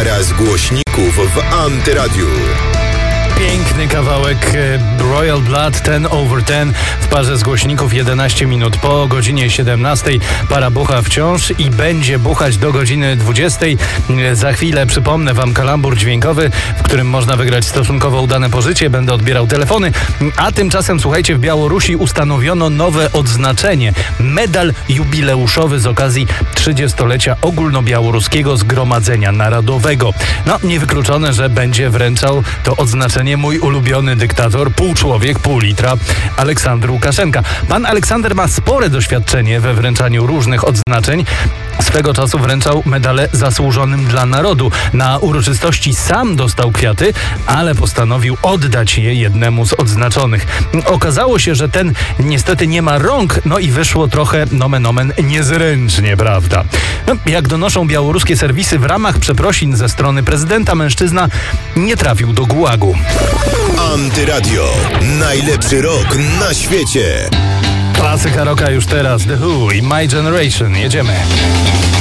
Para z głośników w Antyradiu. Piękny kawałek Royal Blood 10/10 w parze z głośników 11 minut po godzinie 17. Para bucha wciąż i będzie buchać do godziny 20. Za chwilę przypomnę wam kalambur dźwiękowy, w którym można wygrać stosunkowo udane pożycie. Będę odbierał telefony. A tymczasem, słuchajcie, w Białorusi ustanowiono nowe odznaczenie. Medal jubileuszowy z okazji 30-lecia Ogólnobiałoruskiego Zgromadzenia Narodowego. No, niewykluczone, że będzie wręczał to odznaczenie mój ulubiony dyktator, pół człowiek, pół litra, Aleksandr Łukaszenka. Pan Aleksander ma spore doświadczenie we wręczaniu różnych odznaczeń. Swego czasu wręczał medale zasłużonym dla narodu. Na uroczystości sam dostał kwiaty, ale postanowił oddać je jednemu z odznaczonych. Okazało się, że ten niestety nie ma rąk, no i wyszło trochę nomen omen niezręcznie, prawda? No, jak donoszą białoruskie serwisy, w ramach przeprosin ze strony prezydenta mężczyzna nie trafił do gułagu. Antyradio. Najlepszy rok na świecie. Klasyka rocka już teraz. The Who i My Generation. Jedziemy.